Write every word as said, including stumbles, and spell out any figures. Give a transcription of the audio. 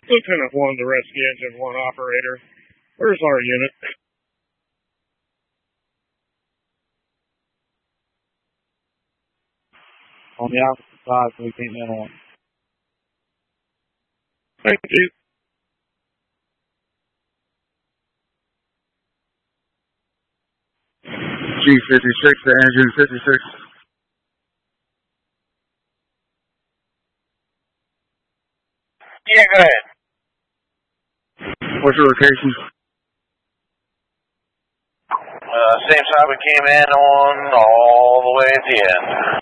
Lieutenant one to rescue engine one operator. Where's our unit? On the opposite side, so we came in on. Thank you. G fifty-six to engine fifty-six. Yeah, go ahead. What's your location? Uh, same side we came in on, all the way at the end.